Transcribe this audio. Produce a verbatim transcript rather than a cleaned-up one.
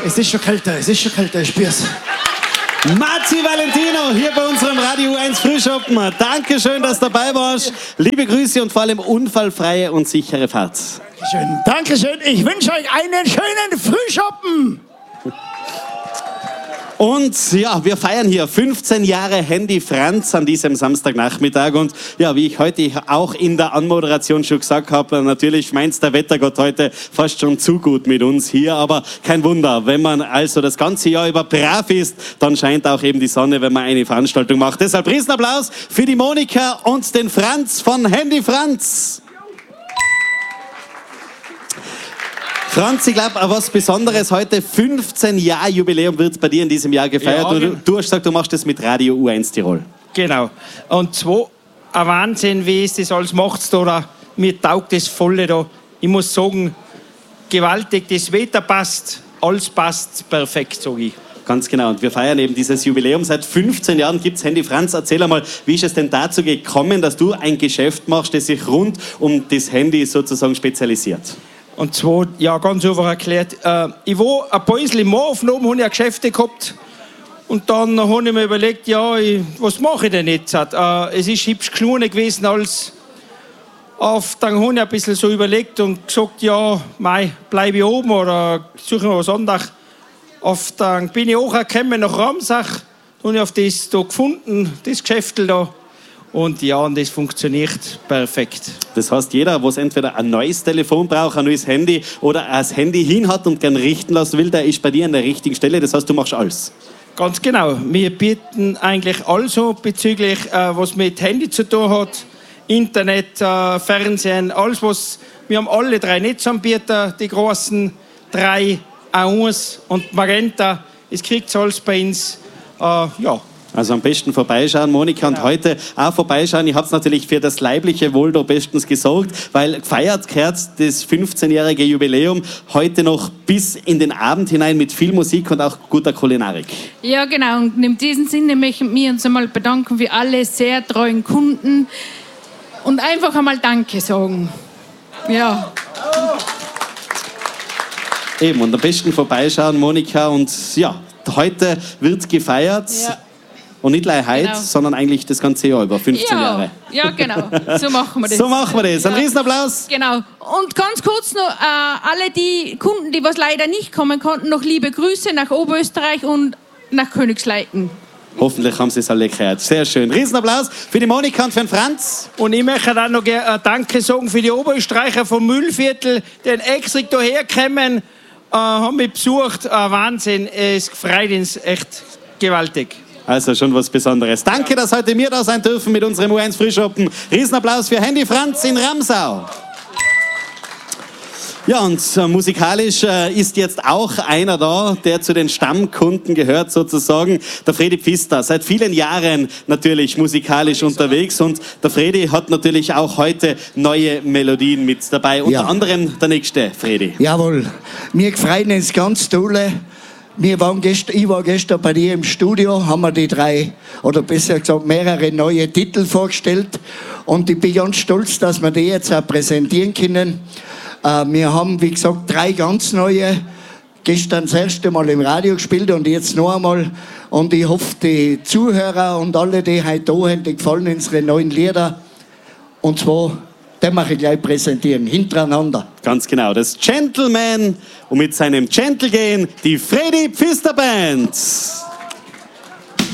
Es ist schon kälter, es ist schon kälter, ich spür's. Marzi Valentino hier bei unserem Radio U eins Frühschoppen. Dankeschön, dass du dabei warst. Liebe Grüße und vor allem unfallfreie und sichere Fahrt. Dankeschön, Dankeschön. Ich wünsche euch einen schönen Frühschoppen. Und ja, wir feiern hier fünfzehn Jahre Handy Franz an diesem Samstagnachmittag. Und ja, wie ich heute auch in der Anmoderation schon gesagt habe, natürlich meint der Wettergott heute fast schon zu gut mit uns hier. Aber kein Wunder, wenn man also das ganze Jahr über brav ist, dann scheint auch eben die Sonne, wenn man eine Veranstaltung macht. Deshalb Riesenapplaus für die Monika und den Franz von Handy Franz. Franz, ich glaube, was Besonderes heute, fünfzehn Jahre Jubiläum wird bei dir in diesem Jahr gefeiert. Ja, du, du hast gesagt, du machst das mit Radio U eins Tirol. Genau. Und zwar ein Wahnsinn, wie es das alles macht. Da. Mir taugt das voll da. Ich muss sagen, gewaltig, das Wetter passt, alles passt perfekt, sage ich. Ganz genau. Und wir feiern eben dieses Jubiläum. Seit fünfzehn Jahren gibt es Handy Franz. Erzähl einmal, wie ist es denn dazu gekommen, dass du ein Geschäft machst, das sich rund um das Handy sozusagen spezialisiert? Und zwar, ja, ganz einfach erklärt, äh, ich war ein Päusel im Moor aufgenommen, habe ich Geschäfte gehabt. Und dann habe ich mir überlegt, ja, ich, was mache ich denn jetzt? Äh, es ist hübsch kleiner gewesen als auf. Dann habe ich ein bisschen so überlegt und gesagt, ja, mei, bleibe ich oben oder suche noch was anderes. Auf, dann bin ich auch gekommen nach Ramsach, habe ich auf das da gefunden, das Geschäft da. Und ja, und das funktioniert perfekt. Das heißt, jeder, der entweder ein neues Telefon braucht, ein neues Handy oder ein Handy hin hat und gerne richten lassen will, der ist bei dir an der richtigen Stelle. Das heißt, du machst alles. Ganz genau. Wir bieten eigentlich alles an bezüglich, äh, was mit Handy zu tun hat. Internet, äh, Fernsehen, alles was. Wir haben alle drei Netzanbieter, die großen drei, A eins und Magenta. Es kriegt alles bei uns. Äh, ja. Also am besten vorbeischauen, Monika, und ja. heute auch vorbeischauen. Ich habe es natürlich für das leibliche Wohl da bestens gesorgt, weil gefeiert gehört das fünfzehnjährige Jubiläum heute noch bis in den Abend hinein mit viel Musik und auch guter Kulinarik. Ja, genau. Und in diesem Sinne möchten wir uns einmal bedanken für alle sehr treuen Kunden und einfach einmal Danke sagen. Ja. Eben, und am besten vorbeischauen, Monika, und ja, heute wird gefeiert. Ja. Und nicht gleich heute, genau. sondern eigentlich das ganze Jahr über, fünfzehn ja, Jahre. Ja, genau. So machen wir das. So machen wir das. Ein ja. Riesenapplaus. Genau. Und ganz kurz noch, äh, alle die Kunden, die was leider nicht kommen konnten, noch liebe Grüße nach Oberösterreich und nach Königsleiten. Hoffentlich haben sie es alle gehört. Sehr schön. Riesenapplaus für die Monika und für den Franz. Und ich möchte auch noch gerne Danke sagen für die Oberösterreicher vom Müllviertel, die extra hierher kommen, äh, haben mich besucht. Äh, Wahnsinn. Es freut uns echt gewaltig. Also schon was Besonderes. Danke, dass heute wir da sein dürfen mit unserem U eins Frühschoppen. Riesenapplaus für Handy Franz in Ramsau. Ja, und äh, musikalisch äh, ist jetzt auch einer da, der zu den Stammkunden gehört sozusagen, der Fredi Pfister. Seit vielen Jahren natürlich musikalisch unterwegs und der Fredi hat natürlich auch heute neue Melodien mit dabei. Unter ja. anderem der nächste, Fredi. Jawohl, mir freuen uns ganz tolle. Wir waren gestern, ich war gestern bei dir im Studio, haben wir die drei, oder besser gesagt mehrere neue Titel vorgestellt. Und ich bin ganz stolz, dass wir die jetzt auch präsentieren können. Äh, wir haben, wie gesagt, drei ganz neue, gestern das erste Mal im Radio gespielt und jetzt noch einmal. Und ich hoffe, die Zuhörer und alle, die heute da sind, die gefallen unsere neuen Lieder. Und zwar, den mache ich gleich präsentieren, hintereinander. Ganz genau, das Gentleman und mit seinem Gentle Gehen die Fredi Pfister Band.